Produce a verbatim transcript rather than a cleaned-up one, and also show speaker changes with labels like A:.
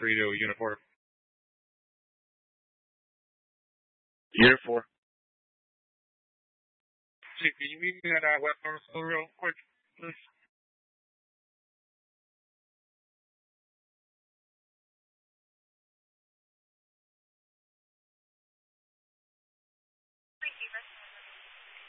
A: three to Unit four.
B: Unit four.
A: Chief, can you meet me at uh, West North School real quick, please?